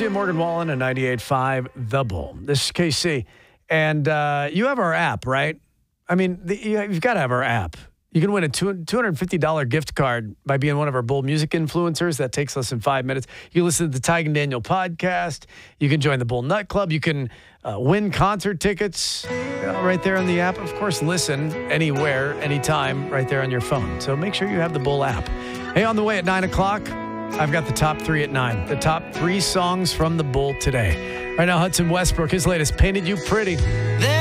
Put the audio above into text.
KC and Morgan Wallen and 98.5 The Bull. This is KC. And you have our app, right? I mean, you've got to have our app. You can win a $250 gift card by being one of our Bull music influencers. That takes less than 5 minutes. You listen to the Tig and Daniel podcast. You can join the Bull Nut Club. You can win concert tickets right there on the app. Of course, listen anywhere, anytime, right there on your phone. So make sure you have the Bull app. Hey, on the way at 9 o'clock, I've got the top 3 at 9. The top 3 songs from the Bull today. Right now, Hudson Westbrook, his latest, Painted You Pretty.